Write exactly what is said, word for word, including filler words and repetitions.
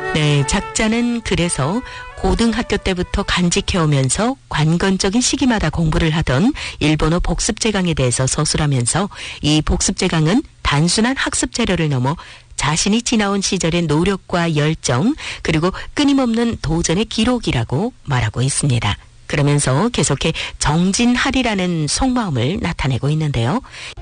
네, 작자는 그래서 고등학교 때부터 간직해오면서 관건적인 시기마다 공부를 하던 일본어 복습제강에 대해서 서술하면서 이 복습제강은 단순한 학습 자료를 넘어 자신이 지나온 시절의 노력과 열정 그리고 끊임없는 도전의 기록이라고 말하고 있습니다. 그러면서 계속해 정진하리라는 속마음을 나타내고 있는데요.